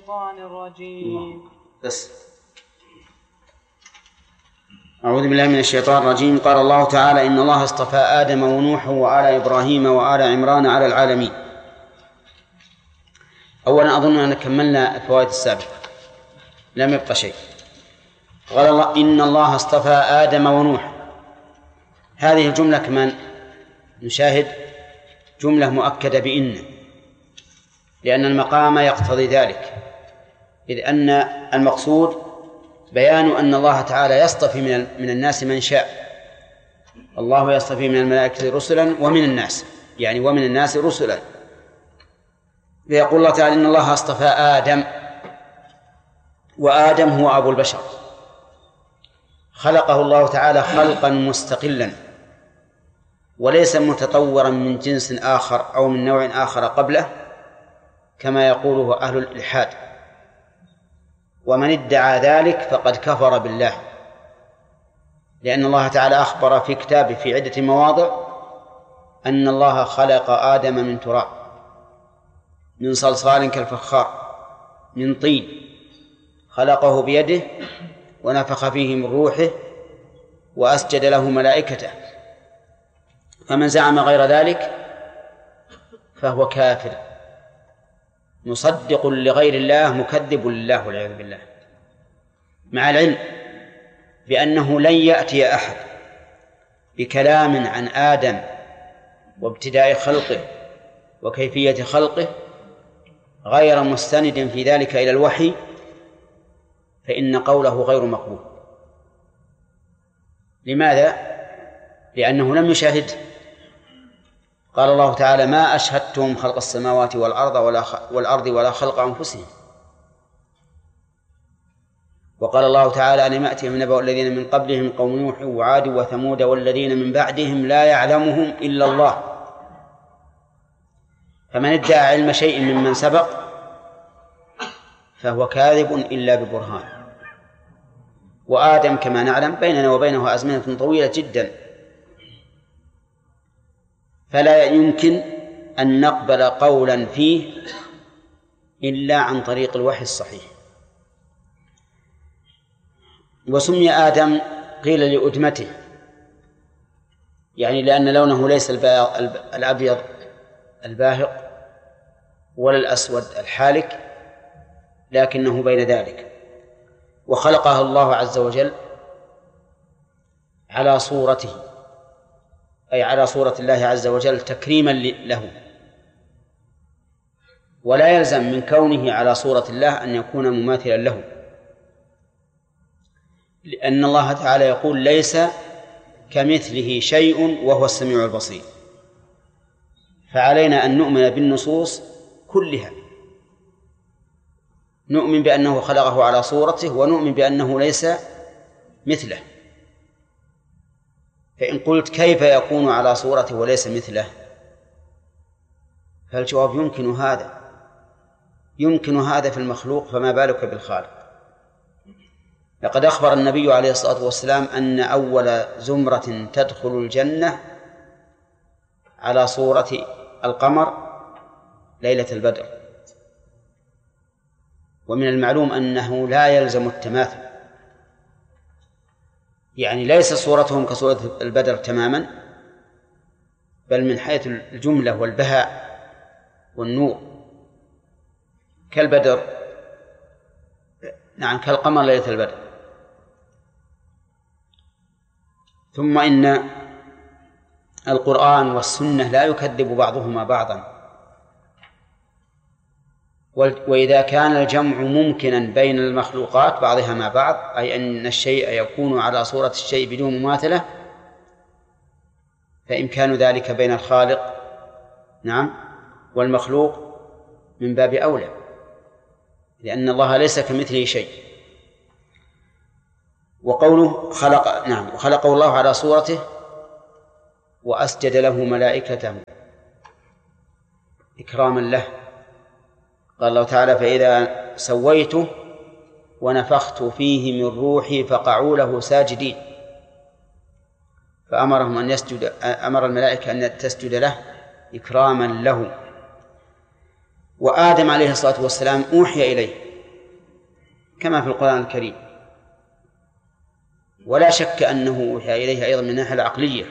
الشيطان الرجيم. أعوذ بالله من الشيطان الرجيم. قال الله تعالى: إن الله اصطفى آدم ونوحا وآل إبراهيم وآل عمران على العالمين. أولا أظن أن كملنا الفوائد السابقة، لم يبقى شيء. قال الله: إن الله اصطفى آدم ونوحا. هذه الجملة كمان نشاهد جملة مؤكدة بإن، لأن المقام يقتضي ذلك، إذ أن المقصود بيان أن الله تعالى يصطفي من الناس من شاء. الله يصطفي من الملائكة رسلا ومن الناس، يعني ومن الناس رسلا. فيقول الله تعالى: إن الله اصطفى آدم، وآدم هو أبو البشر، خلقه الله تعالى خلقا مستقلا وليس متطورا من جنس آخر أو من نوع آخر قبله كما يقوله أهل الإلحاد، ومن ادعى ذلك فقد كفر بالله، لأن الله تعالى أخبر في كتابه في عدة مواضع أن الله خلق آدم من تراب، من صلصال كالفخار، من طين، خلقه بيده ونفخ فيه من روحه وأسجد له ملائكته. فمن زعم غير ذلك فهو كافر مصدق لغير الله مكذب لله والعياذ بالله، مع العلم بأنه لن يأتي أحد بكلام عن آدم وابتداء خلقه وكيفية خلقه غير مستند في ذلك إلى الوحي، فإن قوله غير مقبول. لماذا؟ لأنه لم يشاهده. قال الله تعالى: ما أشهدتم خلق السماوات والأرض ولا خلق أنفسهم. وقال الله تعالى: ألم يأتهم نبأ الذين من قبلهم قوم نوح وعاد وثمود والذين من بعدهم لا يعلمهم إلا الله. فمن ادعى علم شيء ممن سبق فهو كاذب إلا ببرهان. وآدم كما نعلم بيننا وبينه أزمنة طويلة جدا، فلا يمكن أن نقبل قولا فيه إلا عن طريق الوحي الصحيح. وسمي آدم قيل لأدمته، يعني لأن لونه ليس الأبيض الباهق ولا الأسود الحالك، لكنه بين ذلك. وخلقه الله عز وجل على صورته، أي على صورة الله عز وجل تكريما له، ولا يلزم من كونه على صورة الله أن يكون مماثلا له، لأن الله تعالى يقول: ليس كمثله شيء وهو السميع البصير. فعلينا أن نؤمن بالنصوص كلها، نؤمن بأنه خلقه على صورته، ونؤمن بأنه ليس مثله. فإن قلت: كيف يكون على صورته وليس مثله؟ فالجواب: يمكن هذا في المخلوق، فما بالك بالخالق. لقد أخبر النبي عليه الصلاة والسلام أن أول زمرة تدخل الجنة على صورة القمر ليلة البدر. ومن المعلوم أنه لا يلزم التماثل، يعني ليس صورتهم كصورة البدر تماما، بل من حيث الجملة والبهاء والنور كالبدر، نعم كالقمر ليلة البدر. ثم إن القرآن والسنة لا يكذب بعضهما بعضا، وإذا كان الجمع ممكنا بين المخلوقات بعضها مع بعض، أي أن الشيء يكون على صورة الشيء بدون مماثلة، فإمكان ذلك بين الخالق نعم والمخلوق من باب أولى، لأن الله ليس كمثله شيء. وقوله خلقه الله على صورته وأسجد له ملائكته إكراما له. قال الله تعالى: فإذا سويته ونفخت فيه من روحي فقعوا له ساجدين. فأمرهم أن يسجد، أمر الملائكة أن تسجد له إكراما له. وآدم عليه الصلاة والسلام أوحي إليه كما في القرآن الكريم. ولا شك أنه أوحي إليه أيضا من الناحية العقلية،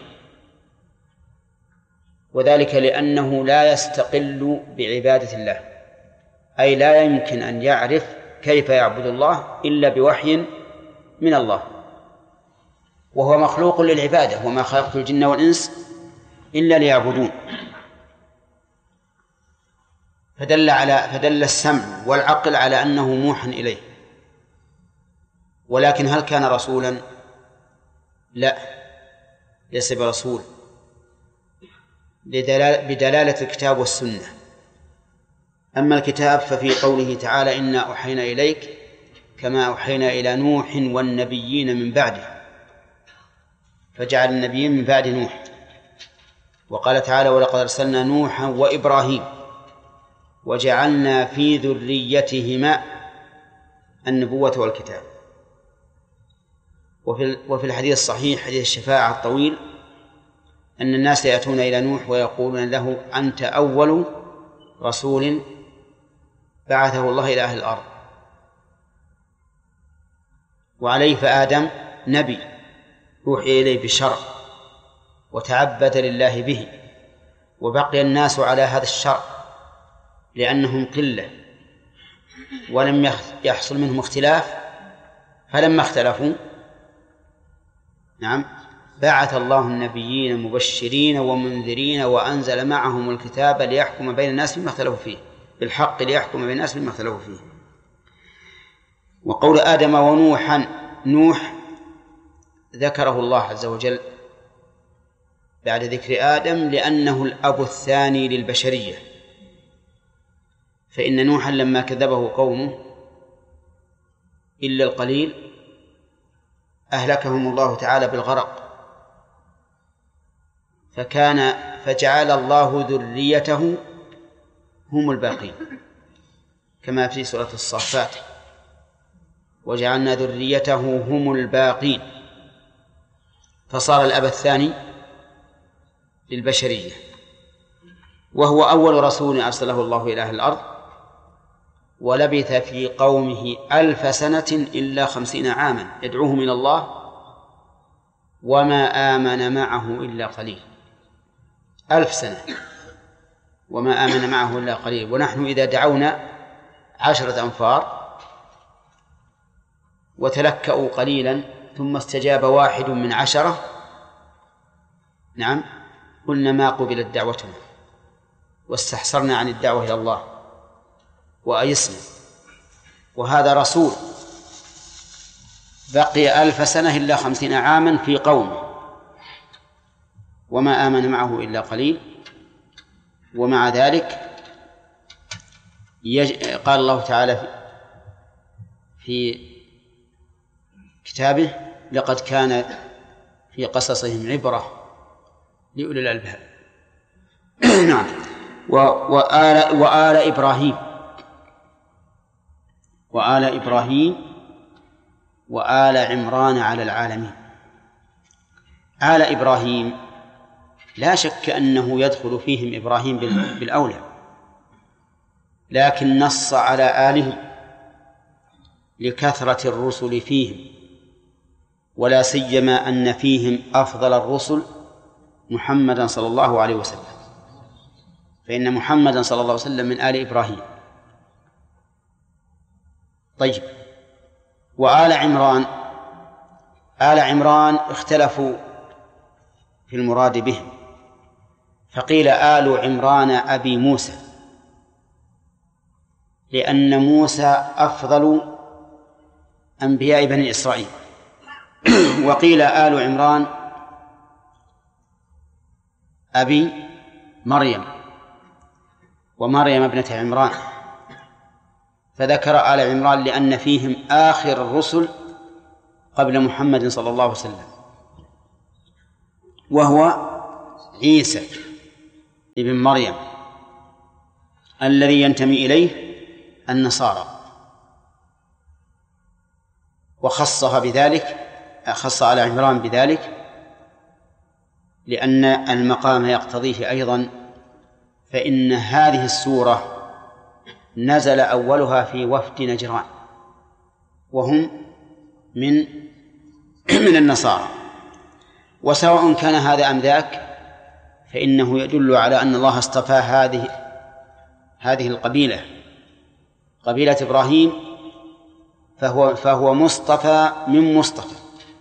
وذلك لأنه لا يستقل بعبادة الله، أي لا يمكن أن يعرف كيف يعبد الله إلا بوحي من الله، وهو مخلوق للعبادة، وما خلقت الجن والإنس إلا ليعبدون. فدل السمع والعقل على أنه موحى إليه. ولكن هل كان رسولا؟ لا، ليس برسول، بدلالة الكتاب والسنة. أما الكتاب ففي قوله تعالى: إنا أوحينا إليك كما أوحينا إلى نوح والنبيين من بعده، فجعل النبيين من بعد نوح. وقال تعالى: ولقد أرسلنا نوحا وإبراهيم وجعلنا في ذريتهما النبوة والكتاب. وفي الحديث الصحيح حديث الشفاعة الطويل أن الناس يأتون إلى نوح ويقولون له: أنت أول رسول بعثه الله إلى أهل الأرض. وعليه فآدم نبي يوحي إليه بالشرع وتعبد لله به، وبقي الناس على هذا الشرع لأنهم قلة ولم يحصل منهم اختلاف، فلما اختلفوا بعث الله النبيين مبشرين ومنذرين وأنزل معهم الكتاب ليحكم بين الناس فيما اختلفوا فيه، بالحق ليحكم بين الناس فيما اختلفوا فيه. وقول آدم ونوحا، نوح ذكره الله عز وجل بعد ذكر آدم لأنه الأب الثاني للبشرية، فإن نوحا لما كذبه قومه إلا القليل أهلكهم الله تعالى بالغرق، فجعل الله ذريته هم الباقين، كما في سورة الصافات: وجعلنا ذريته هم الباقين، فصار الأب الثاني للبشرية، وهو أول رسول أرسله الله إلى أهل الأرض، ولبث في قومه 1000 سنة إلا 50 عاما يدعوهم إلى الله وما آمن معه إلا قليل. 1000 سنة وما آمن معه إلا قليل. ونحن إذا دعونا 10 أنفار وتلكأوا قليلا ثم استجاب واحد من 10، قلنا ما قبلت دعوتنا واستحسرنا عن الدعوة إلى الله وأيسنا. وهذا رسول بقي 1000 سنة إلا 50 عاما في قومه وما آمن معه إلا قليل، ومع ذلك قال الله تعالى في كتابه: لقد كان في قصصهم عبرة لأولي الألباب. نعم. وآل إبراهيم وآل عمران على العالمين. آل إبراهيم لا شك أنه يدخل فيهم إبراهيم بالأولى، لكن نص على آله لكثرة الرسل فيهم، ولا سيما أن فيهم أفضل الرسل محمدا صلى الله عليه وسلم، فإن محمدا صلى الله عليه وسلم من آل إبراهيم. طيب، وآل عمران، آل عمران اختلفوا في المراد بهم، فقيل آل عمران أبي موسى، لأن موسى أفضل أنبياء بني إسرائيل. وقيل آل عمران أبي مريم، ومريم ابنة عمران، فذكر آل عمران لأن فيهم آخر الرسل قبل محمد صلى الله عليه وسلم، وهو عيسى ابن مريم الذي ينتمي إليه النصارى، وخصها بذلك، خص آل عمران بذلك لأن المقام يقتضيه أيضا، فإن هذه السورة نزل أولها في وفد نجران، وهم من النصارى. وسواء كان هذا أم ذاك فإنه يدل على أن الله اصطفى هذه القبيلة، قبيلة إبراهيم، فهو مصطفى من مصطفى.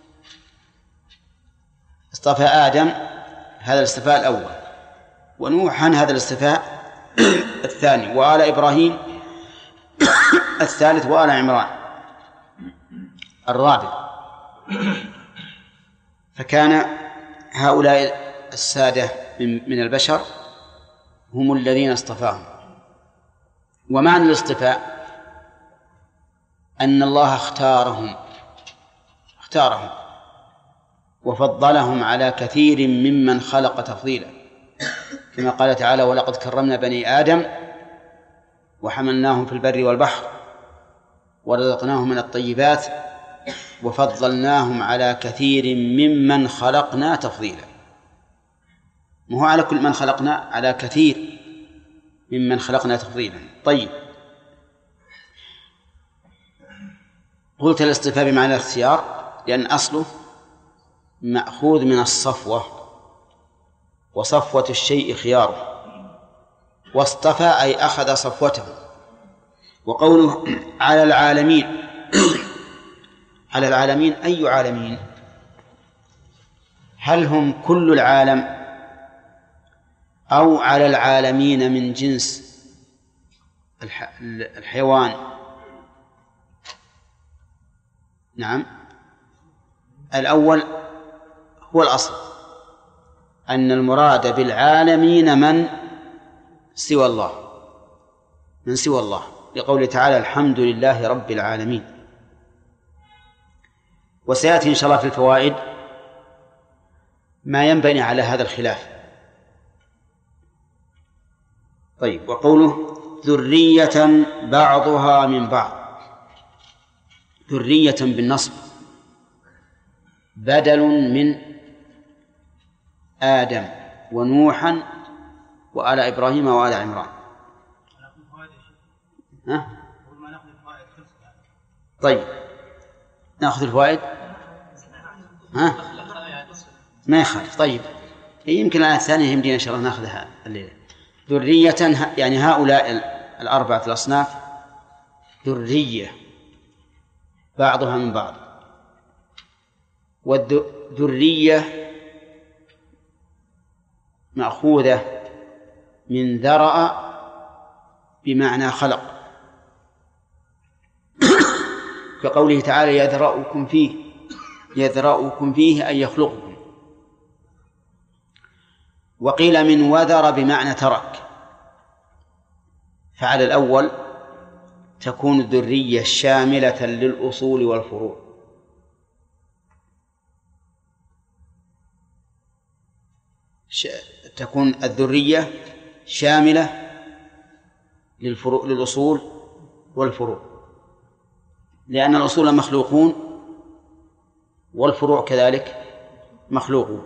اصطفى آدم، هذا الاصطفاء الأول، ونوحا هذا الاصطفاء الثاني، وآل إبراهيم الثالث، وآل عمران الرابع. فكان هؤلاء السادة من البشر هم الذين اصطفاهم. ومعنى الاصطفاء أن الله اختارهم وفضلهم على كثير ممن خلق تفضيلا، كما قال تعالى: ولقد كرمنا بني آدم وحملناهم في البر والبحر ورزقناهم من الطيبات وفضلناهم على كثير ممن خلقنا تفضيلا. ما هو على كل من خلقنا، على كثير ممن خلقنا تفضيلا. طيب، قلت الاصطفاء بمعنى الاختيار لأن أصله مأخوذ من الصفوة، وصفوة الشيء خياره، واصطفى أي أخذ صفوته. وقوله على العالمين على العالمين أي عالمين؟ هل هم كل العالم أو على العالمين من جنس الحيوان؟ نعم، الأول هو الأصل، أن المراد بالعالمين من سوى الله، لقوله تعالى: الحمد لله رب العالمين. وسيأتي إن شاء الله في الفوائد ما ينبني على هذا الخلاف. طيب، وقوله ذرية بعضها من بعض، ذرية بالنصب بدل من آدم ونوحا وآل إبراهيم وآل عمران. طيب، نأخذ الفوائد. ما يخالف. طيب، يمكن الآية الثانية يمدينا إن شاء الله نأخذها الليلة. ذرية يعني هؤلاء الأربعة الأصناف ذرية بعضها من بعض. والذرية مأخوذة من ذرأ بمعنى خلق، كقوله تعالى: يذرأكم فيه أي يخلقكم. وقيل من وذر بمعنى ترك، فعلى الأول تكون الذرية شاملة للأصول والفروع، تكون الذرية شاملة للأصول والفروع، لأن الأصول مخلوقون والفروع كذلك مخلوقون.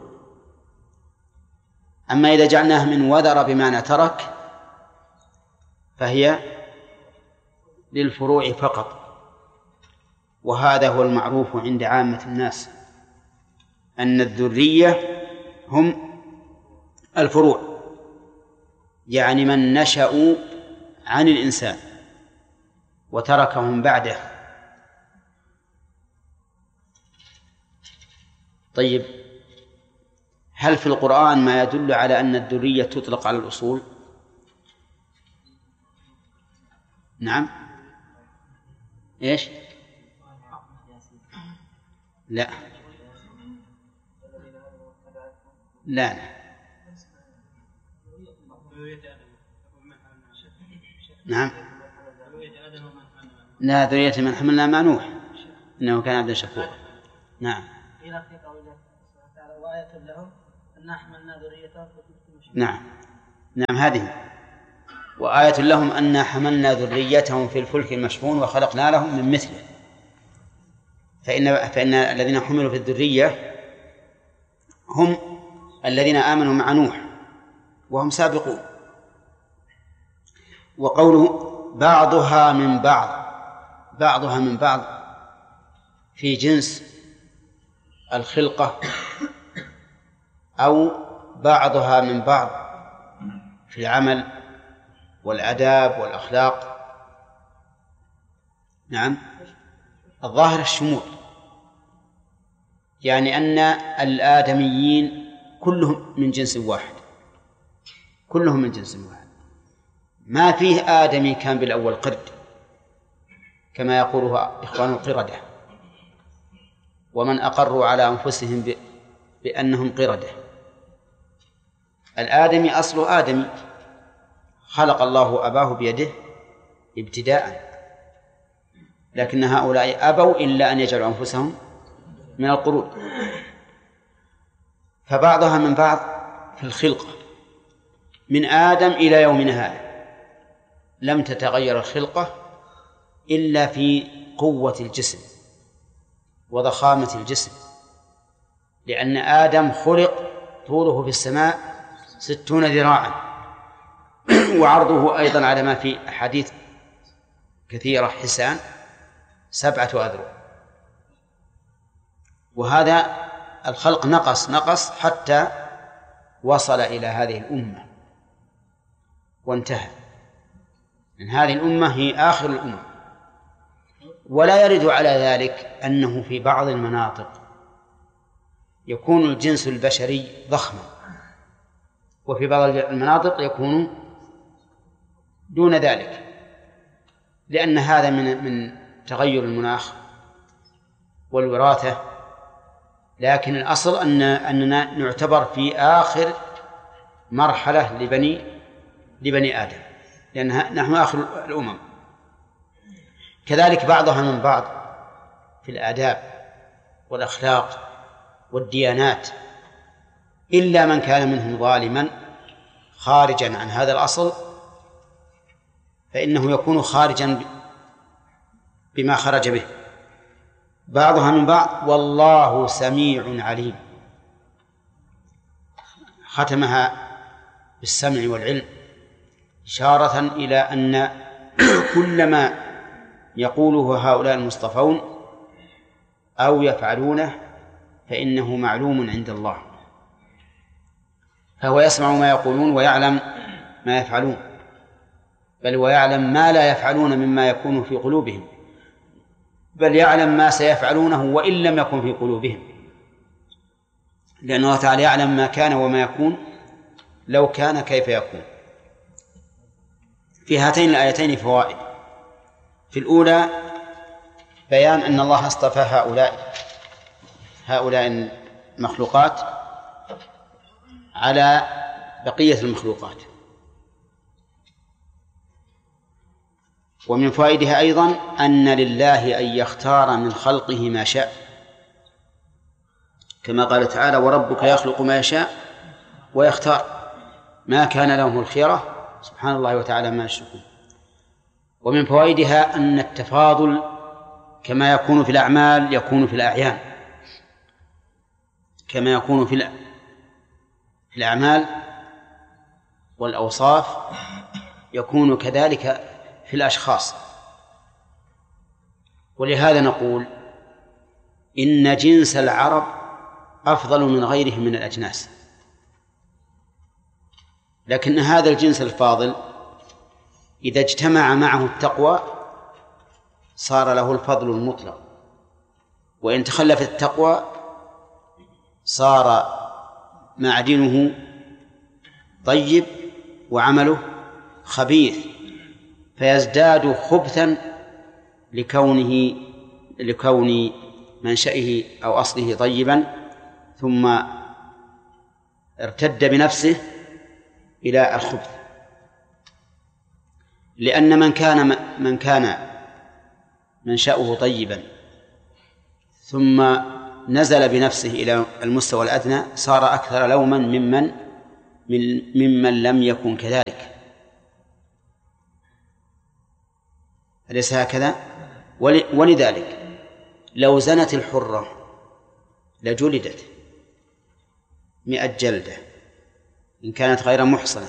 أما إذا جعلناها من وذر بمعنى ترك فهي للفروع فقط، وهذا هو المعروف عند عامة الناس، أن الذرية هم الفروع، يعني من نشأوا عن الإنسان وتركهم بعده. طيب، هل في القرآن ما يدل على أن الذرية تطلق على الأصول؟ نعم. إيش؟ لا لا لا. نعم، لا، ذرية من حملنا مع نوح إنه كان عبدا شكورا. نعم. وآية لهم أن حملنا ذريتهم. نعم نعم، هذه وآية لهم أن حملنا ذريتهم في الفلك المشحون وخلقنا لهم من مثله. فإن الذين حملوا في الذرية هم الذين آمنوا مع نوح وهم سابقون. وقوله بعضها من بعض في جنس الخلقة أو بعضها من بعض في العمل والآداب والأخلاق؟ نعم، الظاهر الشمول، يعني أن الآدميين كلهم من جنس واحد، كلهم من جنس واحد، ما فيه آدمي كان بالأول قرد كما يقوله إخوان القردة، ومن أقروا على أنفسهم بأنهم قردة. الآدمي أصله آدمي، خلق الله أباه بيده ابتداء، لكن هؤلاء أبوا إلا أن يجعلوا أنفسهم من القرود. فبعضها من بعض في الخلقة، من آدم إلى يومنا هذا لم تتغير الخلقة إلا في قوة الجسم وضخامة الجسم، لأن آدم خلق طوله في السماء 60 ذراعا وعرضه أيضا على ما في أحاديث كثيرة حسان 7 أذرع. وهذا الخلق نقص حتى وصل إلى هذه الأمة وانتهى، من هذه الأمة هي آخر الأمم. ولا يرد على ذلك أنه في بعض المناطق يكون الجنس البشري ضخما، وفي بعض المناطق يكون دون ذلك، لأن هذا من تغير المناخ والوراثة. لكن الأصل أننا نعتبر في آخر مرحلة لبني آدم، لأن نحن آخر الأمم. كذلك بعضها من بعض في الآداب والأخلاق والديانات، إلا من كان منهم ظالما خارجا عن هذا الأصل فإنه يكون خارجا بما خرج به. بعضها من بعض، والله سميع عليم، ختمها بالسمع والعلم، إشارة إلى أن كل ما يقوله هؤلاء المصطفون أو يفعلونه فإنه معلوم عند الله، فهو يسمع ما يقولون ويعلم ما يفعلون، بل ويعلم ما لا يفعلون مما يكون في قلوبهم، بل يعلم ما سيفعلونه وإن لم يكن في قلوبهم، لأن الله تعالى يعلم ما كان وما يكون لو كان كيف يكون. في هاتين الآيتين فوائد. في الأولى بيان أن الله اصطفى هؤلاء المخلوقات على بقية المخلوقات. ومن فوائدها أيضا أن لله أن يختار من خلقه ما شاء، كما قال تعالى: وربك يخلق ما يشاء ويختار، ما كان لهم الخيرة، سبحان الله وتعالى ما يشركون. ومن فوائدها أن التفاضل كما يكون في الأعمال يكون في الأعيان، كما يكون في الأعمال والأوصاف يكون كذلك في الأشخاص. ولهذا نقول إن جنس العرب أفضل من غيرهم من الأجناس، لكن هذا الجنس الفاضل إذا اجتمع معه التقوى صار له الفضل المطلق، وإن تخلفت التقوى صار معدنه طيب وعمله خبيث، فيزداد خبثا لكون منشأه أو أصله طيبا، ثم ارتد بنفسه إلى الخبث. لأن من كان منشأه طيبا ثم نزل بنفسه إلى المستوى الأدنى صار أكثر لوما ممن لم يكن كذلك. أليس هكذا؟ ولذلك لو زنت الحرة لجلدت 100 جلدة إن كانت غير محصنة،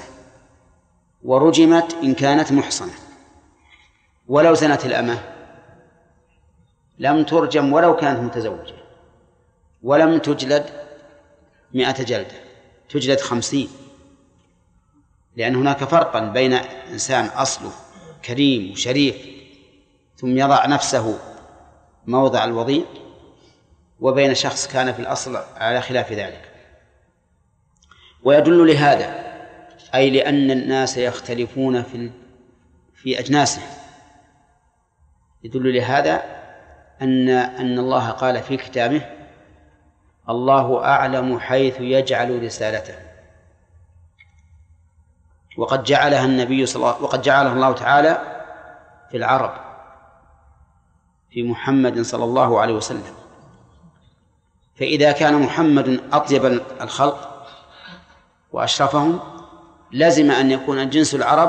ورجمت إن كانت محصنة. ولو زنت الأمة لم ترجم ولو كانت متزوجة، ولم تجلد 100 جلدة، تجلد 50، لأن هناك فرقا بين إنسان أصله كريم وشريف ثم يضع نفسه موضع الوضيع، وبين شخص كان في الأصل على خلاف ذلك. ويدل لهذا أي لأن الناس يختلفون في أجناسهم، يدل لهذا أن الله قال في كتابه: الله أعلم حيث يجعل رسالته. وقد جعلها الله تعالى في العرب، في محمد صلى الله عليه وسلم. فإذا كان محمد أطيب الخلق وأشرفهم، لزم أن يكون جنس العرب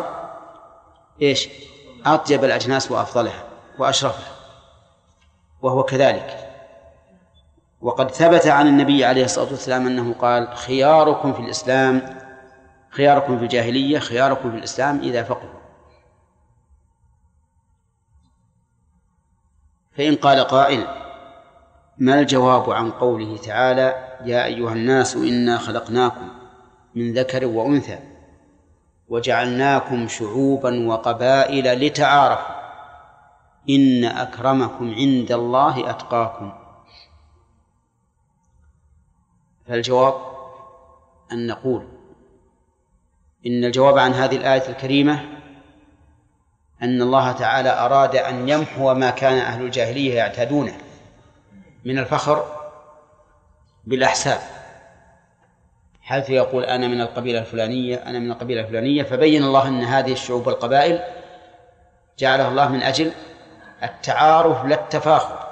أطيب الأجناس وأفضلها وأشرفها، وهو كذلك. وقد ثبت عن النبي عليه الصلاة والسلام أنه قال: خياركم في الإسلام، خياركم في الجاهلية، خياركم في الإسلام إذا فقهوا. فإن قال قائل: ما الجواب عن قوله تعالى: يا أيها الناس إنا خلقناكم من ذكر وأنثى وجعلناكم شعوبا وقبائل لتعارفوا إن أكرمكم عند الله أتقاكم؟ فالجواب أن نقول إن الجواب عن هذه الآية الكريمة أن الله تعالى أراد أن يمحو ما كان أهل الجاهلية يعتادونه من الفخر بالأحساب، حيث يقول: أنا من القبيلة الفلانية، أنا من القبيلة الفلانية. فبين الله أن هذه الشعوب والقبائل جعلها الله من أجل التعارف لا التفاخر،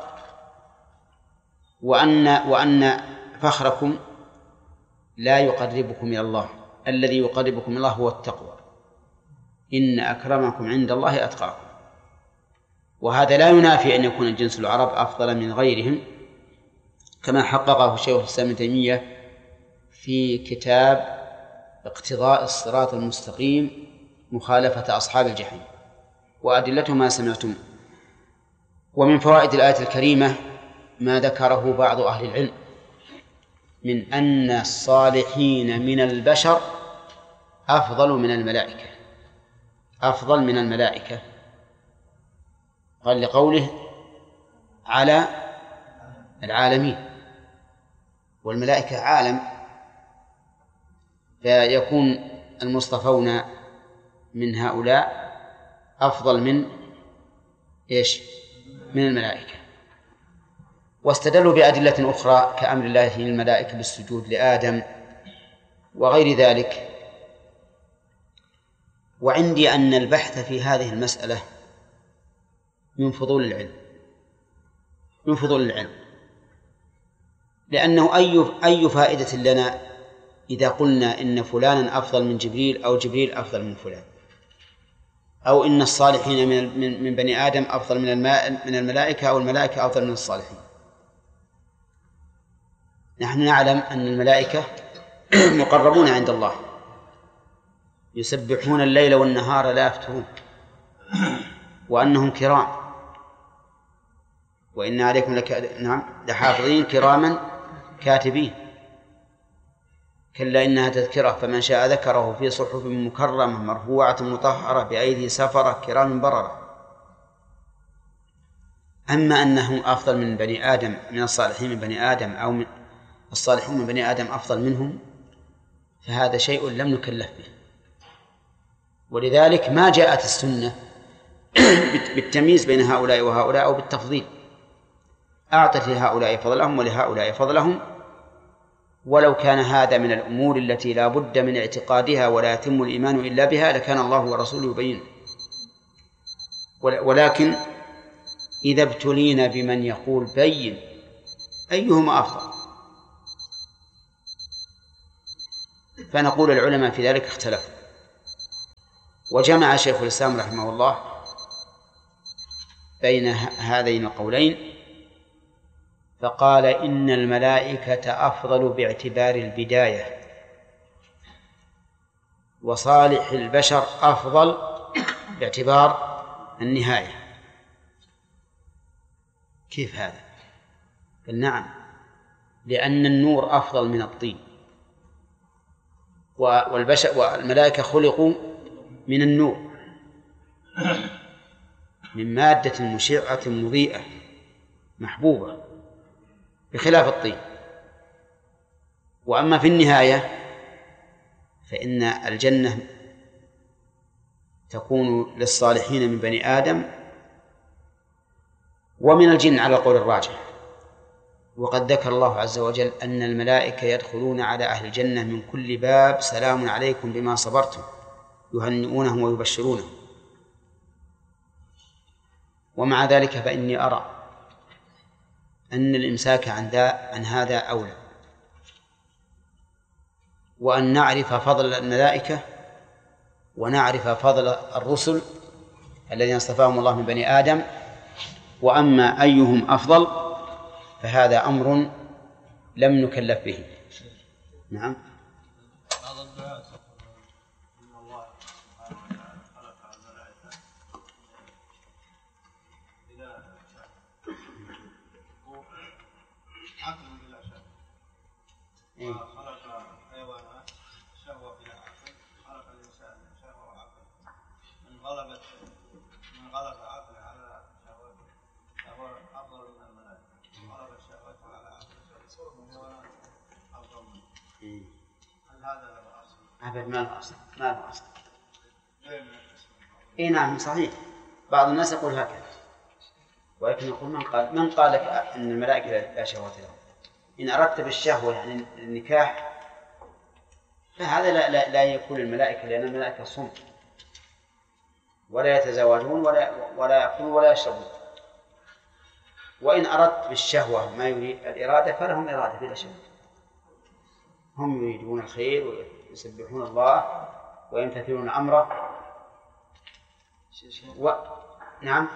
وأن فخركم لا يقربكم إلى الله، الذي يقربكم إلى الله هو التقوى، إن أكرمكم عند الله أتقاكم. وهذا لا ينافي أن يكون جنس العرب أفضل من غيرهم، كما حققه شيخ الإسلام ابن تيمية في كتاب اقتضاء الصراط المستقيم مخالفة أصحاب الجحيم، وأدلته ما سمعتم. ومن فوائد الآية الكريمة ما ذكره بعض أهل العلم من أن الصالحين من البشر أفضل من الملائكة، أفضل من الملائكة. قال لقوله: على العالمين، والملائكة عالم، فيكون المصطفون من هؤلاء أفضل من من الملائكة. واستدلوا بأدلة أخرى كأمر الله للملائكة بالسجود لآدم وغير ذلك. وعندي أن البحث في هذه المسألة من فضول العلم، من فضول العلم، لأنه أي فائدة لنا إذا قلنا إن فلانا أفضل من جبريل أو جبريل أفضل من فلان، أو إن الصالحين من بني آدم أفضل من الملائكة، أو الملائكة أفضل من الصالحين. نحن نعلم أن الملائكة مقربون عند الله، يسبحون الليل والنهار لا يفترون، وأنهم كرام، وإن عليكم لحافظين كراما كاتبين. كلا إنها تذكرة فمن شاء ذكره في صحف مكرمة مرفوعة مطهرة بأيدي سفرة كرام بررة. أما أنهم أفضل من بني آدم، من الصالحين من بني آدم، أو من الصالحون من بني آدم أفضل منهم، فهذا شيء لم نكلف به. ولذلك ما جاءت السنة بالتمييز بين هؤلاء وهؤلاء أو بالتفضيل، أعطت لهؤلاء فضلهم ولهؤلاء فضلهم، ولو كان هذا من الأمور التي لا بد من اعتقادها ولا يتم الإيمان إلا بها لكان الله ورسوله يبين. ولكن إذا ابتلينا بمن يقول بين أيهما أفضل، فنقول العلماء في ذلك اختلفوا. وجمع شيخ الإسلام رحمه الله بين هذين القولين، فقال: إن الملائكة أفضل باعتبار البداية، وصالح البشر أفضل باعتبار النهاية. كيف هذا؟ قال نعم، لأن النور أفضل من الطين، والبشر والملائكة خلقوا من النور، من مادة مشعة مضيئة محبوبة بخلاف الطين. وأما في النهاية فإن الجنة تكون للصالحين من بني آدم ومن الجن على القول الراجح. وقد ذكر الله عز وجل أن الملائكة يدخلون على أهل الجنة من كل باب سلام عليكم بما صبرتم، يهنئونهم ويبشرونهم. ومع ذلك فإني أرى أن الإمساك عن هذا أولى، وأن نعرف فضل الملائكة ونعرف فضل الرسل الذين اصطفاهم الله من بني آدم. وأما أيهم أفضل فهذا أمر لم نكلف به. نعم. وخلق حيوانات شهوة بلا عقل، خلق الإنسان شهوة وعقل، من غلب عقله على شهوته فهو أفضل من الملائكة، غلب الشهوة على عقله فهو أفضل منه. هل هذا له أصل؟ أبد ما له أصل، ما له أصل. إيه نعم صحيح، بعض الناس يقول هكذا، ولكن يقول من قال لك أن الملائكة لا شهوة لهم؟ إن أردت بالشهوة يعني النكاح فهذا لا يكون الملائكة، لأن الملائكة صم ولا يتزوجون ولا يأكلون ولا يشربون. وإن أردت بالشهوة ما يريد الإرادة فلهم إرادة بلا شك، هم يريدون الخير ويسبحون الله ويمتثلون أمره. نعم.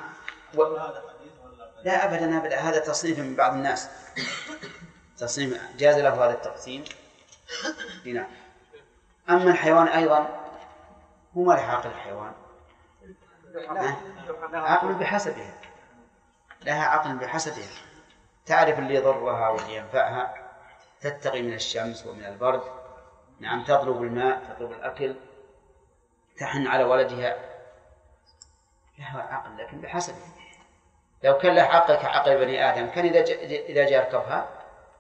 لا أبدا، هذا تصنيف من بعض الناس، تصنيف جاز له هذا التقسيم. نعم. أما الحيوان أيضا هو ما له عقل، الحيوان عقل بحسبها، لها عقل بحسبها، تعرف اللي يضرها واللي ينفعها، تتقي من الشمس ومن البرد. نعم. تطلب الماء، تطلب الأكل، تحن على ولدها، لها عقل لكن بحسبها. لو كان له عقل كعقل بني آدم كان إذا جاء يركبها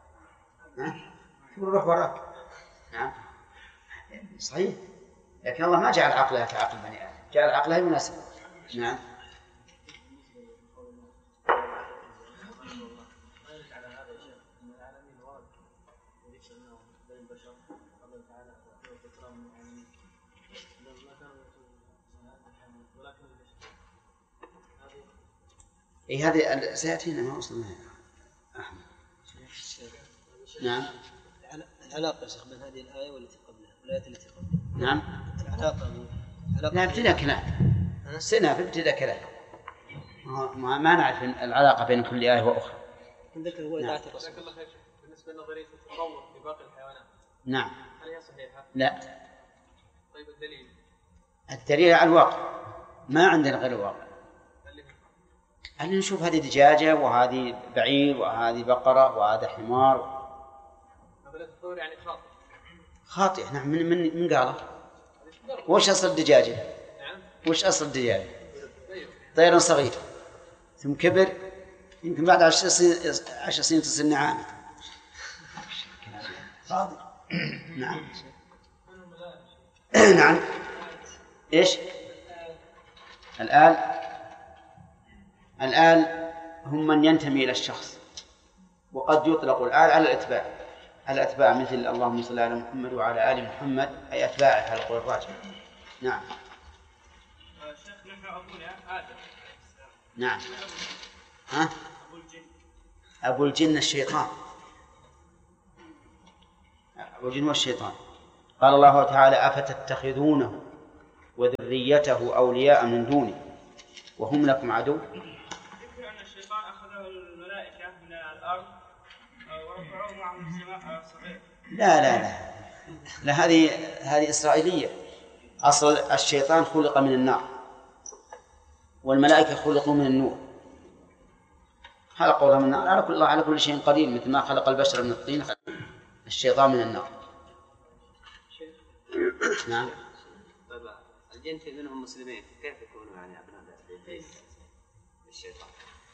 تقول روح وراك. نعم صحيح، لكن الله ما جعل عقلها كعقل بني آدم، جعل عقلها مناسب. نعم. إيه هذه سيأتينا ما وصلنا أحمد. نعم. العلاقة يا شيخ بين هذه الآية والتي قبلها والآية التي قبلها. نعم. العلاقة لا ابتدأ كلام سنة في ابتدأ كلام، ما نعرف العلاقة بين كل آية وأخرى. ذكر هو إذاعة الرسول. بالنسبة لنظرية التطور في باقي الحيوانات. نعم. هل هي صحيحة؟ لا. طيب الدليل؟ الدليل على الواقع، ما عندنا غير الواقع. اللي نشوف هذه دجاجة وهذه بعير وهذه بقرة وهذا حمار. هذا التطور يعني خاطئ. خاطئ. نعم. من قاله؟ وش أصل الدجاجة؟ نعم. وش أصل الدجاجة؟ طير صغير ثم كبر، يمكن بعد 10 سنين تصير نعامة. فاضي. نعم. نعم. إيش؟ الآل هم من ينتمي إلى الشخص، وقد يطلق الآل على الأتباع مثل اللهم صل على محمد وعلى آل محمد، أي أتباعه على القول الراجح. نعم. شيخ نحن أبونا آدم. نعم. ها؟ أبو الجن الشيطان، أبو الجن والشيطان. قال الله تعالى أفتتخذونه وذريته أولياء من دونه وهم لكم عدو. ذكر أن الشيطان أخذه الملائكة من الأرض ورفعوه معه من السماء صغير. لا هذه إسرائيلية. أصل الشيطان خلق من النار والملائكة خلقوا من النور، خلق الله من النار. الله على كل شيء قدير، مثل ما خلق البشر من الطين خلق الشيطان من النار. نعم. طيب الجن في منهم مسلمين، كيف يكونوا يعني أبناء الشيطان؟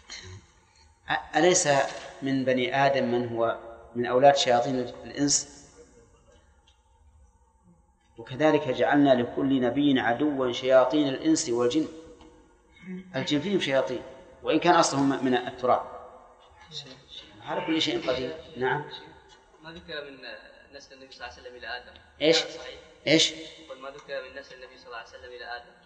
أليس من بني آدم من هو من أولاد شياطين الإنس؟ وكذلك جعلنا لكل نبي عدوا شياطين الإنس والجن. الجن فيهم شياطين وإن كان أصلهم من التراب. على كل شيء قدير. نعم. ما ذكر من نسل النبي صلى الله عليه وسلم إلى آدم. إيش؟ صحيح. إيش؟ قل ما ذكر من نسل النبي صلى الله عليه وسلم إلى آدم.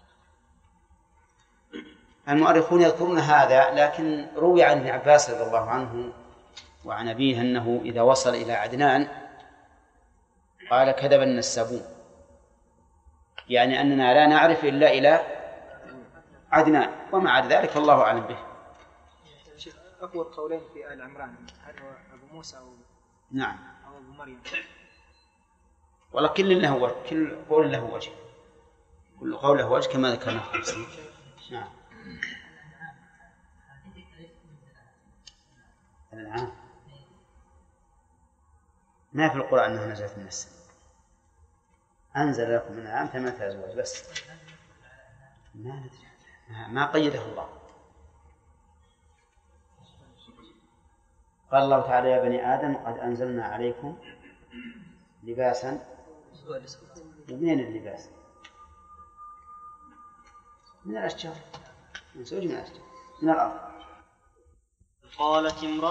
المؤرخون يذكرون هذا، لكن روي عن ابن عباس رضي الله عنه وعن أبيه أنه إذا وصل إلى عدنان قال كذب النسابون، يعني أننا لا نعرف إلا إلى عدنان، وما عدا ذلك فالله أعلم به. أقوى القولين في آل عمران، هل هو أبو موسى أو نعم أو أبو مريم؟ والله كل قول له وجه، كل قول له وجه كما ذكرنا في التفسير. نعم. الآن ما في القرآن أنها نزلت من السماء، أنزل لكم من الأنعام 8 أزواج بس، ما ندري، ما قيده الله. قال الله تعالى يا بني آدم قد أنزلنا عليكم لباسا. منين اللباس؟ من الأشجار، من سوج من الأشجار، من الأرض. قالت امرأة